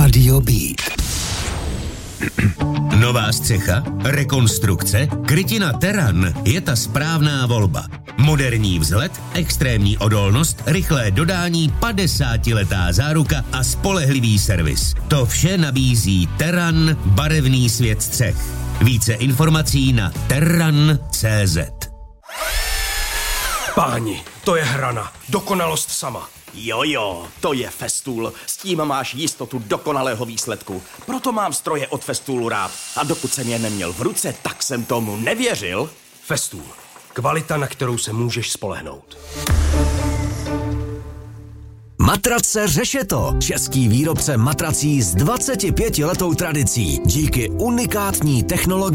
Rádio Beat. Nová střecha, rekonstrukce, krytina Terran je ta správná volba. Moderní vzhled, extrémní odolnost, rychlé dodání, 50letá záruka a spolehlivý servis. To vše nabízí Terran, barevný svět střech. Více informací na terran.cz. Páni, to je hrana. Dokonalost sama. Jo, to je Festool. S tím máš jistotu dokonalého výsledku. Proto mám stroje od Festoolu rád. A dokud jsem je neměl v ruce, tak jsem tomu nevěřil. Festool. Kvalita, na kterou se můžeš spolehnout. Matrace Řešeto. Český výrobce matrací s 25letou tradicí. Díky unikátní technologii